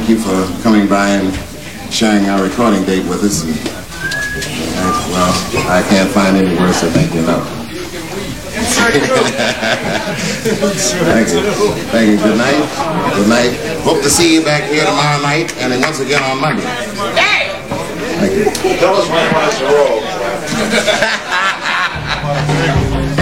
thank you for coming by and sharing our recording date with us. And, well, I can't find any words to thank you enough. Thank you. Thank you. Good night. Good night. Hope to see you back here tomorrow night and then once again on Monday. Thank you. Tell us when you want us to roll.